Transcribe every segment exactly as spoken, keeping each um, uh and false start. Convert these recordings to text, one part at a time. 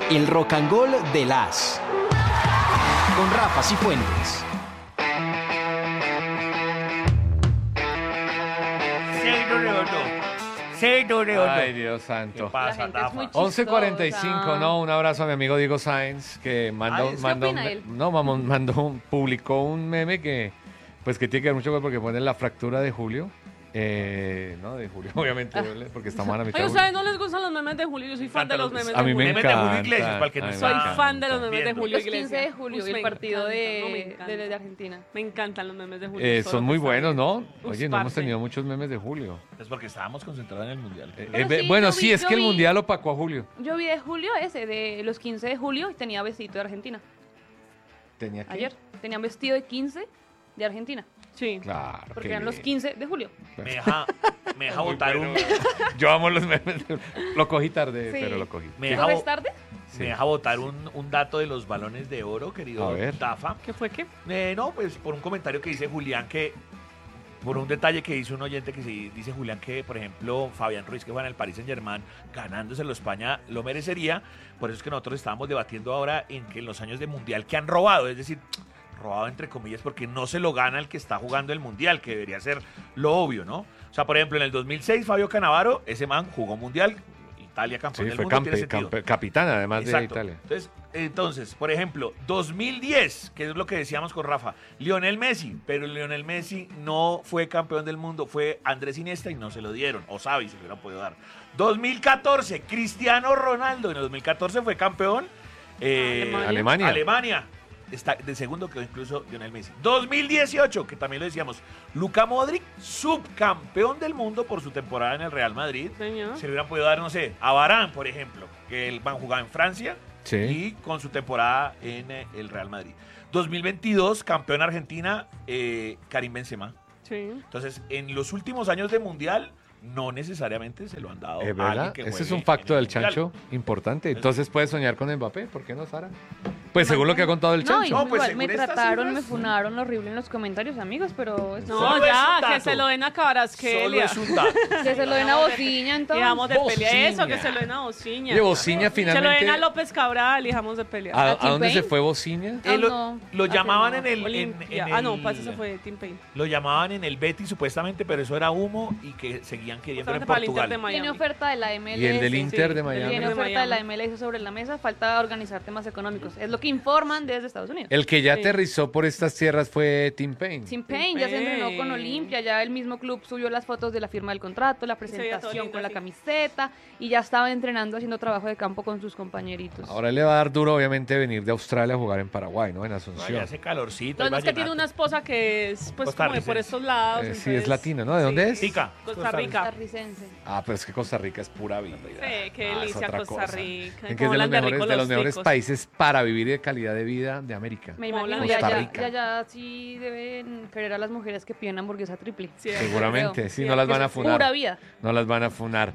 El Rock and Roll de las con Rafa Cifuentes. Ay, Dios santo. ¿Qué pasa, Rafa? once cuarenta y cinco, no, un abrazo a mi amigo Diego Sainz, que mandó, Ay, mandó, ¿qué opina él? no, mandó, mandó, publicó un meme que, pues que tiene que ver mucho porque pone la fractura de Julio, eh, no, de Julio, obviamente, porque estamos a la mitad Ay, de ¿a Julio. ustedes no les gustan los memes de Julio? Yo soy fan de los memes de A mí me Julio. Memes de Julio encanta. Iglesias, para el que no a mí me Soy está encanta. fan de los memes de viendo. Julio Los quince Iglesias. de julio, Uy, el me partido encanta, no, me de, encanta. de, de Argentina. Me encantan los memes de Julio. Eh, solo son muy que buenos, saben. ¿no? Uf, Oye, no hemos parce. tenido muchos memes de Julio. Es porque estábamos concentrados en el mundial. Eh, Pero eh, sí, bueno, yo sí, vi- es yo que el vi- mundial opacó a Julio. Yo vi de julio ese, de los quince de julio, y tenía vestido de Argentina. Tenía que. Ayer. Tenían vestido de quince de Argentina. Sí. Claro. Porque qué eran los bien. quince de julio. Me deja, me deja Muy botar bueno. un... Yo amo los memes. de- Lo cogí tarde, Sí. pero lo cogí. Me ¿Tú deja, lo bo- ves tarde? Sí. me deja botar un, un dato de los balones de oro, querido A ver. Tafa. ¿Qué fue qué? Eh, no, pues por un comentario que dice Julián que, por un detalle que hizo un oyente que sí, dice Julián que, por ejemplo, Fabián Ruiz, que juega en el Paris Saint Germain, ganándoselo España, lo merecería. Por eso es que nosotros estábamos debatiendo ahora en que en los años de Mundial que han robado, es decir, robado entre comillas, porque no se lo gana el que está jugando el Mundial, que debería ser lo obvio, ¿no? O sea, por ejemplo, en el dos mil seis, Fabio Cannavaro, ese man jugó Mundial, Italia campeón Sí, del fue mundo, tiene campe- sentido. campe- capitán además de Exacto. Italia. Entonces, entonces, por ejemplo, dos mil diez, que es lo que decíamos con Rafa, Lionel Messi, pero Lionel Messi no fue campeón del mundo, fue Andrés Iniesta y no se lo dieron, o Xavi se lo hubieran podido dar. dos mil catorce, Cristiano Ronaldo, en el dos mil catorce fue campeón eh, Alemania. Alemania. Alemania. Está de segundo quedó incluso Lionel Messi. dos mil dieciocho, que también lo decíamos, Luka Modric, subcampeón del mundo por su temporada en el Real Madrid. Señor. Se le hubieran podido dar, no sé, a Varane, por ejemplo, que él van jugaba en Francia Sí. y con su temporada en eh, el Real Madrid. dos mil veintidós, campeón Argentina, eh, Karim Benzema. Sí. Entonces, en los últimos años de Mundial, no necesariamente se lo han dado Es a alguien verdad, que ese juegue es un facto en el del Mundial. chancho importante. Entonces puedes soñar con Mbappé, ¿por qué no, Sara? Pues según lo que ha contado el No, y chancho. No, pues, igual según me estas trataron, me cifras, funaron horrible en los comentarios, amigos, pero es- No, Solo es ya, un que dato. se lo den a Cabarasquelia. Solo es un dato. que se lo den a Bociña, entonces. Dejamos de pelear. Bociña. Eso, que se lo den a Bociña. Oye, Bociña Se lo finalmente. den a López Cabral y dejamos de pelear. ¿A, ¿A a Tim dónde se Payne? fue Bociña? Eh, Ah, lo, no. lo Ah, que llamaban no. en el, en- Olimpia. en Ah, no, el- pues eso fue Tim Payne. Lo llamaban en el Betis supuestamente, pero eso era humo y que seguían queriendo en Justamente para el Inter Portugal. de Miami. Tiene oferta de la M L S. Y el del sí, Inter sí, de el Miami. Tiene de oferta de la Miami. M L S sobre la mesa, falta organizar temas económicos. Es lo que informan desde Estados Unidos. El que ya Sí. aterrizó por estas tierras fue Tim Payne. Tim Payne ya se entrenó con Payne. Olimpia, ya el mismo club subió las fotos de la firma del contrato, la se veía todo presentación lindo, con la sí. camiseta y ya estaba entrenando, haciendo trabajo de campo con sus compañeritos. Ahora le va a dar duro, obviamente, venir de Australia a jugar en Paraguay, ¿no? En Ay, Asunción. hace calorcito. Lo hay demás que tiene vallenato. una esposa que es pues como de por Costarricense. estos lados. Eh, sí, entonces- es latino, ¿no? ¿De dónde es? Tica. Costa Rica. Costarricense. Ah, pero es que Costa Rica es pura vida. Sí, qué Ah, es delicia otra Costa cosa. Rica. En que es Cómo de los hablan de mejores, rico de los los mejores ticos. países para vivir y de calidad de vida de América. Me Como imagino, la ya, Costa ya, Rica. ya, ya sí deben querer a las mujeres que piden hamburguesa triple. Sí, Seguramente, Creo. sí, no las van a Es funar. pura vida. No las van a funar.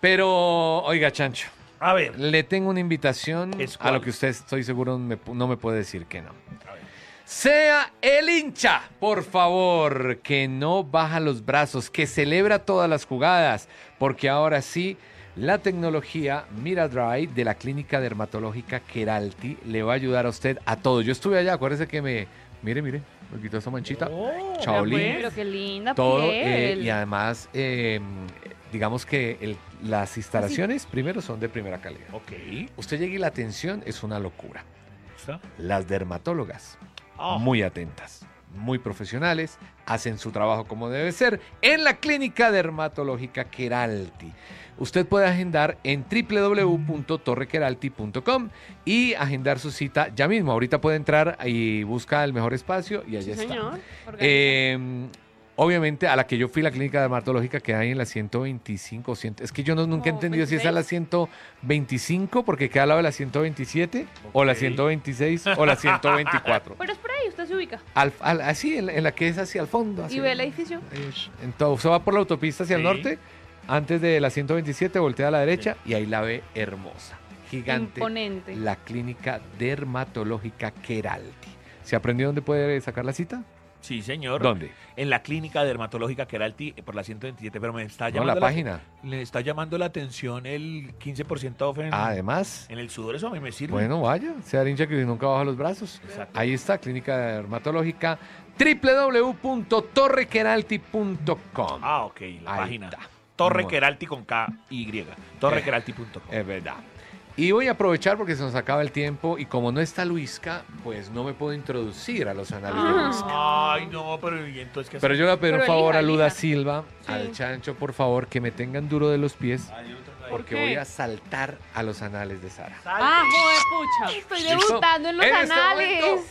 Pero, oiga, Chancho, A ver, le tengo una invitación ¿Es a lo cuál? que usted estoy seguro me pu- no me puede decir que no. a ver. Sea el hincha, por favor, que no baja los brazos, que celebra todas las jugadas, porque ahora sí, la tecnología Miradry de la Clínica Dermatológica Keralty le va a ayudar a usted a todo. Yo estuve allá, acuérdese que me... Mire, mire, me quitó esa manchita. Oh, Chaolín. ya Pero qué linda Todo, piel. eh, y además, eh, digamos que el- las instalaciones primero son de primera calidad. Ok. Usted llega y la atención es una locura. ¿Está? Las dermatólogas, Ah. muy atentas, muy profesionales, hacen su trabajo como debe ser en la Clínica Dermatológica Keralty. Usted puede agendar en w w w punto torre keralty punto com y agendar su cita ya mismo. Ahorita puede entrar y busca el mejor espacio y allá Sí, está. señor. Eh, obviamente, a la que yo fui, la clínica dermatológica que hay en la ciento veinticinco, cien, es que yo no, nunca he No, entendido si es a la ciento veinticinco, porque queda al lado de la ciento veintisiete, o la Ok. ciento veintiséis, o la ciento veinticuatro. Pero es por ahí, usted se ubica. Al, al- así, en, la- en la que es hacia el fondo. Así. Y ve el edificio. Entonces, usted va por la autopista hacia el Sí. norte, antes de la ciento veintisiete, voltea a la derecha y ahí la ve hermosa, gigante. Imponente. La clínica dermatológica Keralty. ¿Se aprendió dónde puede sacar la cita? Sí, señor. ¿Dónde? En la clínica dermatológica Keralty por la ciento veintisiete, pero me está No, llamando la página. le está llamando la atención el quince por ciento off en, Además, en el sudor, eso a mí me sirve. bueno, vaya, sea hincha que nunca baja los brazos. Exacto. Ahí está, clínica dermatológica, w w w punto torre keralty punto com. Ah, ok, la Ahí página. está. Torre Bueno. Keralty con K Y. torre keralty punto com. Es verdad. Y voy a aprovechar porque se nos acaba el tiempo y como no está Luisca, pues no me puedo introducir a los análisis de Luisca. Ay, no, pero ¿y entonces qué Pero yo le voy a pedir Pero un favor elija, a Luda elija. Silva, Sí. al Chancho, por favor, que me tengan duro de los pies, Ay, otro ahí. porque qué? voy a saltar a los anales de Sara. Ah, joder, pucha. Estoy ¿Listo? debutando en los En este anales. momento.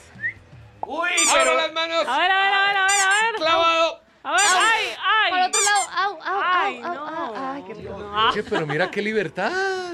Uy, ¡Abro pero las manos! A ver, a ver, a ver, a ver, a ver. ¡Clavado! A ver, ay, ay. Para otro lado. Au, au, Ay, au, au, no. au. Ay, qué rico. No. Oye, pero mira qué libertad.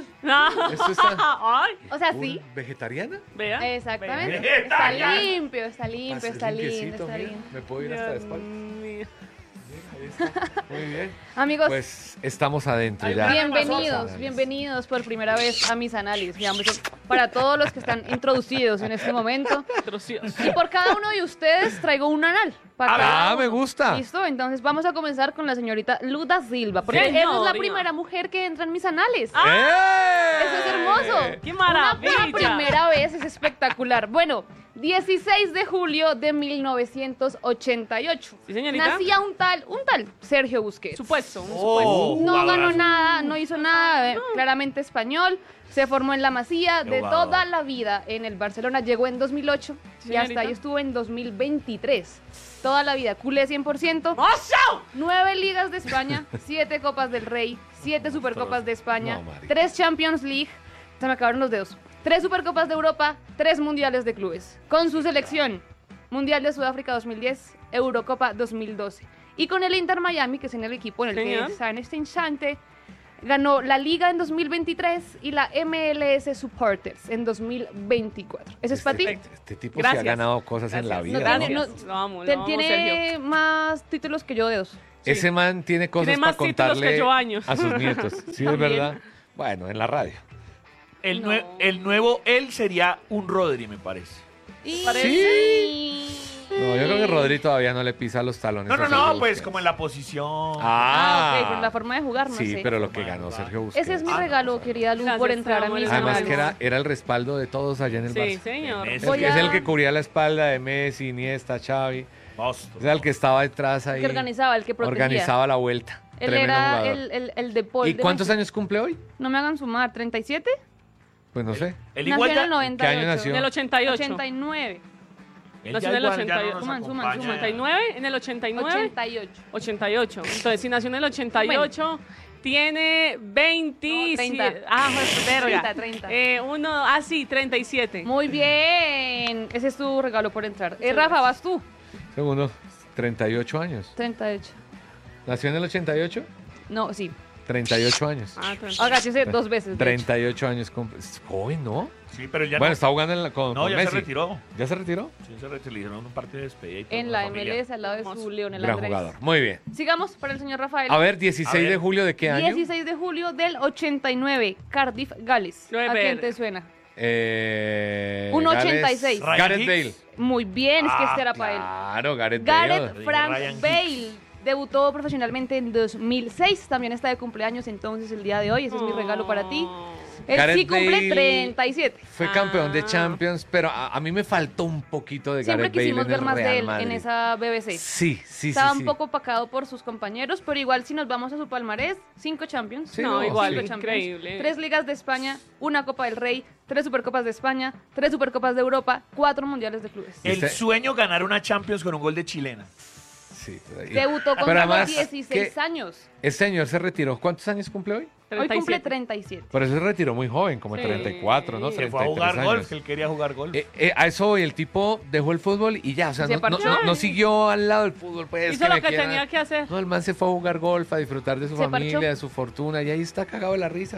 No. Esto está... Ay, O sea, sí. ¿Vegetariana? vea. Exactamente. Vea. Está limpio, está limpio, Pasa, está lindo, limpiecito, está mira. lindo. Me puedo ir hasta la Dios espalda. mío. Ahí está. Muy bien. Amigos, Pues estamos adentro Ay, ya. bienvenidos, bienvenidos por primera vez a mis análisis. Digamos, para todos los que están introducidos en este momento. Trocitos. Y por cada uno de ustedes traigo un anal. Para Ah, cada me uno. gusta. ¿Listo? Entonces vamos a comenzar con la señorita Luda Silva. Porque ella es la Señora. primera mujer que entra en mis anales. ¡Eh! Eso es hermoso. ¡Qué Una, maravilla! una primera vez es espectacular. Bueno, dieciséis de julio de mil novecientos ochenta y ocho. Sí, señorita. Nacía un tal, un tal Sergio Busquets. Supuesto, un Oh, No ganó jugadorazo. nada, no hizo nada, eh, claramente español. Se formó en la Masía Qué de jugador. toda la vida en el Barcelona. Llegó en dos mil ocho Sí, y hasta señorita. ahí estuvo en dos mil veintitrés. Toda la vida, culé cien por ciento. ¡Ocho! Nueve ligas de España, siete Copas del Rey, siete Supercopas de España, No, marica. tres Champions League, se me acabaron los dedos, tres Supercopas de Europa, tres Mundiales de Clubes. Con su selección, Mundial de Sudáfrica dos mil diez, Eurocopa dos mil doce. Y con el Inter Miami, que es en el equipo en el Señor. que está en este instante, ganó la Liga en dos mil veintitrés y la M L S Supporters en dos mil veinticuatro. ¿Eso es para ti? Este, este tipo Gracias. se ha ganado cosas en la Gracias. vida. No ¿no? tiene- Gracias. Lo amo, lo Te- amo, Tiene Sergio. más títulos que yo dedos. Ese man tiene cosas Tiene para más títulos contarle que yo años. a sus nietos. Sí, es También. verdad. Bueno, en la radio. El, No. nue- el nuevo él sería un Rodri, me parece. Sí. No, yo creo que Rodri todavía no le pisa los talones. No, a no, Sergio no, Busquets. pues como en la posición. Ah, Ah, ok, por la forma de jugar, no sí, sé. pero lo que ganó Sergio Busquets. Ese es mi Ah, no, regalo, no, querida Lu, Gracias, por entrar a te amo, mis eres Además análisis. que era, era el respaldo de todos allá en el Sí, Barça. señor. Messi. Es, Voy que es a- el que cubría la espalda de Messi, Iniesta, Xavi. Monstruo. Es el que estaba detrás ahí. El que organizaba, el que protegía. Organizaba la vuelta. Él Tremendo era jugador. el, el, el de Paul. ¿Y de cuántos Messi. años cumple hoy? No me hagan sumar, ¿treinta y siete? Pues no sé. Él Nació igual en ya, el noventa y ocho. ¿Qué año nació? En el ochenta y ocho. ochenta y nueve. él Nació ya en el igual ya ochenta y no ocho. nos Suman, suman, acompaña. suman. ochenta y nueve, en el ochenta y nueve. ochenta y ocho. ochenta y ocho. Entonces, si nació en el ochenta y ocho, tiene veinte. No, treinta. Ah, pues, verga. treinta, treinta. Eh, uno, ah, sí, treinta y siete. Muy bien. Ese es tu regalo por entrar. Eh, Rafa, vas tú. Segundo, treinta y ocho años. treinta y ocho. ¿Nació en el ochenta y ocho? No, sí. treinta y ocho años. Ah, treinta. Ahora sí sé dos veces. de hecho. treinta y ocho años. cumple. Es joven, ¿no? Sí, pero ya Bueno, no. está jugando en la- con, No, con ya Messi. se retiró. ¿Ya se retiró? Sí, se retiró. Le hicieron un partido de despedida y todo. En con la familia. M L S al lado de su Hermoso. Leonel Gran Andrés. jugador. Muy bien. Sigamos para el señor Rafael. A ver, dieciséis A ver. de julio de qué año? dieciséis de julio del ochenta y nueve, Cardiff, Gales. Lo de ¿A quién ver. te suena? Eh, Un Gales- ochenta y seis. Ryan Gareth Hicks. Bale. Muy bien, es que este era para él. Claro, Gareth Bale. Gareth Bale. Frank Ryan Bale debutó profesionalmente en dos mil seis. También está de cumpleaños entonces el día de hoy. Ese es mi regalo para ti. Él Gareth sí cumple Bale treinta y siete. Fue campeón de Ah. Champions, pero a, a mí me faltó un poquito de Siempre Gareth Bale quisimos en ver el más de Real él Madrid. en esa B B C. Sí, sí, Estaba sí, un sí. poco opacado por sus compañeros, pero igual si nos vamos a su palmarés, cinco Champions. Sí, No, no, igual, sí. Cinco Champions, increíble. tres Ligas de España, una Copa del Rey, tres Supercopas de España, tres Supercopas de Europa, cuatro Mundiales de Clubes. El Este- sueño ganar una Champions con un gol de chilena. Sí, por ahí. Debutó con Pero solo además, dieciséis ¿qué? años. Este señor se retiró. ¿Cuántos años cumple hoy? Hoy cumple treinta y siete. treinta y siete. Por eso se retiró muy joven, como Sí. treinta y cuatro, ¿no? Se treinta fue a y tres jugar años. golf, que él quería jugar golf. Eh, eh, a eso hoy el tipo dejó el fútbol y ya, o sea, Se no, no, parchó. no- no siguió al lado del fútbol. Pues, Hizo lo me que quiera. tenía que hacer. No, el man se fue a jugar golf, a disfrutar de su Se familia, parchó. de su fortuna, y ahí está cagado de la risa.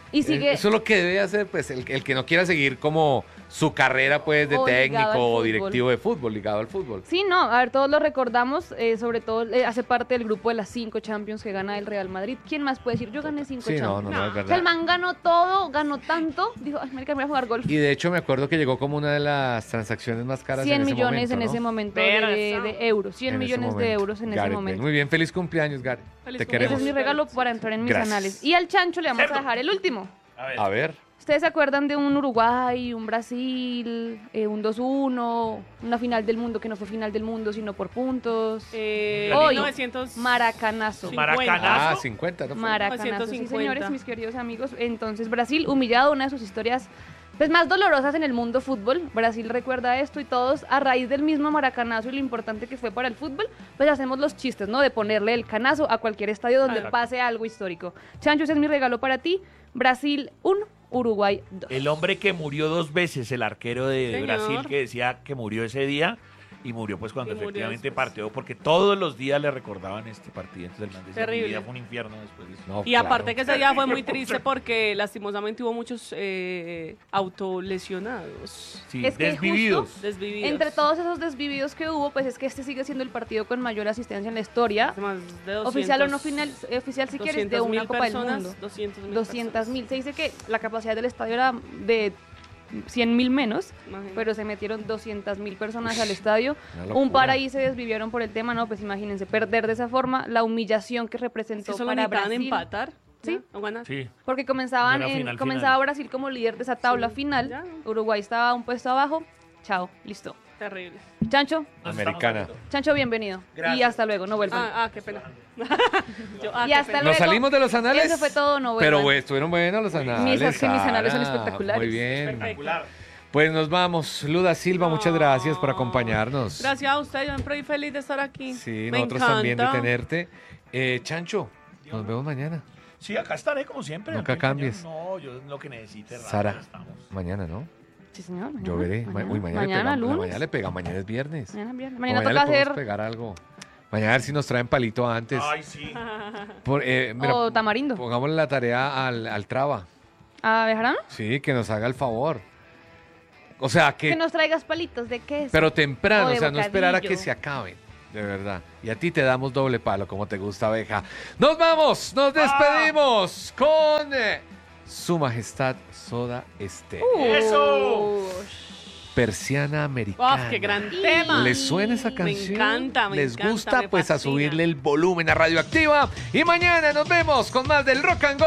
Y sigue Eso es lo que debe hacer, pues, el, el que no quiera seguir como su carrera, pues, de O ligado al técnico o fútbol. directivo de fútbol, ligado al fútbol. Sí, no, a ver, todos lo recordamos, eh, sobre todo eh, hace parte del grupo de las cinco Champions que gana el Real Madrid. ¿Quién más puede decir? Yo gané cinco Sí, no, Champions. no, no, es O sea, el verdad. man ganó todo, ganó tanto, dijo, ay, marica, me voy a jugar golf. Y de hecho me acuerdo que llegó como una de las transacciones más caras cien en ese millones momento, en ¿no? ese momento de, Pero de- eso. de euros, cien En ese millones de momento. euros en Gareth ese Bale. momento. Muy bien, feliz cumpleaños, Gary. Feliz Te cumpleaños. Ese queremos. es mi regalo para entrar en mis Gracias. anales. Y al Chancho le vamos Cerdo. a dejar el último. A ver. A ver. ¿Ustedes se acuerdan de un Uruguay, un Brasil, eh, un dos uno, una final del mundo que no fue final del mundo, sino por puntos? Eh, Hoy, mil novecientos Maracanazo. Sí. Maracanazo. Ah, cincuenta, ¿no? fue? Maracanazo, sí, novecientos cincuenta. señores, mis queridos amigos. Entonces, Brasil, humillado, una de sus historias pues, más dolorosas en el mundo fútbol. Brasil recuerda esto y todos, a raíz del mismo maracanazo y lo importante que fue para el fútbol, pues hacemos los chistes, ¿no? De ponerle el canazo a cualquier estadio donde Claro. pase algo histórico. Chancho, ese es mi regalo para ti. Brasil uno, Uruguay dos. El hombre que murió dos veces, el arquero de Señor. Brasil, que decía que murió ese día y murió pues cuando Y murió efectivamente después. partió, porque todos los días le recordaban este partido. Entonces el man decía, Terrible. mi vida fue un infierno después de eso. No, Y claro. aparte que ese día fue muy triste porque lastimosamente hubo muchos eh, autolesionados, Sí, Es que desvividos. justo- desvividos. Entre todos esos desvividos que hubo, pues es que este sigue siendo el partido con mayor asistencia en la historia. Hace más de doscientos, Oficial o no final, eh, oficial si quieres, de doscientas una mil Copa personas, del Mundo. doscientas mil doscientas mil. personas. Se dice que la capacidad del estadio era de cien mil menos, Imagínate. pero se metieron doscientas mil personas al estadio. Una Un locura. par ahí se desvivieron por el tema, ¿no? Pues imagínense, perder de esa forma, la humillación que Es representó que solo para necesitaban Brasil. empatar. Sí. ¿ya? O ganar. Sí. Porque comenzaban No era en- final, comenzaba final. Brasil como líder de esa tabla Sí, final. ya. Uruguay estaba un puesto abajo. Chao, listo. Terrible. Chancho, Nos Americana. estamos viendo. Chancho, bienvenido. Gracias. Y hasta luego, no vuelvan. Ah, ah, qué pena. Yo, ah, Y qué hasta pena. luego. Nos salimos de los anales. Eso fue todo, no Pero vuelvan. güey, estuvieron buenos los anales. Mis- es que mis anales son Sara. espectaculares. Muy bien. Espectacular. Pues nos vamos. Luda Silva, muchas No. gracias por acompañarnos. Gracias a usted, yo siempre feliz de estar aquí. Sí, Me nosotros encanta. también de tenerte. Eh, Chancho, nos vemos mañana. Sí, acá estaré como siempre. Nunca Acompañado. cambies. No, yo lo que necesite. rápido, Sara, estamos. mañana, ¿no? Sí, señor. Mañana, Yo veré. Ma- Uy, mañana, le mañana pega. lunes. Mañana le pega. Mañana es viernes. Mañana, viernes. No, Mañana le toca podemos hacer pegar algo. Mañana a ver si nos traen palito antes. Ay, sí. Por, eh, mira, o tamarindo. pongámosle la tarea al, al Traba. ¿A Bejarano? Sí, que nos haga el favor. O sea, que... Que nos traigas palitos de queso. Pero temprano, O o, de sea, no esperar a que bocadillo. se acaben. De verdad. Y a ti te damos doble palo, como te gusta, abeja. Nos vamos, nos despedimos con eh, Su Majestad Soda Estéreo. ¡Eso! Persiana Americana. ¡Uf, qué gran tema! ¿Les suena esa Me canción? encanta, me ¿Les encanta, gusta? me Pues a fascina. subirle el volumen a Radioactiva. Y mañana nos vemos con más del Rock and Go.